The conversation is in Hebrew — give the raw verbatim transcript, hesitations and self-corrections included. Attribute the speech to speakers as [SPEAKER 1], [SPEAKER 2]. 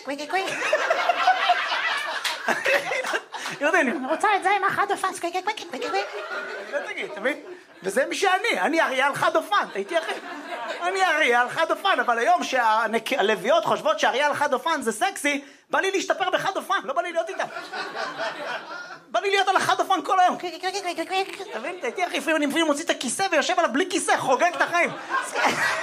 [SPEAKER 1] אני רוצה את זה עם החד אופן. לא תגיד, תבין? וזה מי שאני, אני אריאל חד אופן, הייתי אחי. אני אריאל חד אופן, אבל היום שהלוויות חושבות שאריאל חד אופן זה סקסי, בא לי להשתפר בחד אופן, לא בא לי להיות איתם. בא לי להיות על החד אופן כל היום. תבין? הייתי אחי, לפעמים אני מוציא את הכיסא ויושב עליו בלי כיסא, חוגג את החיים.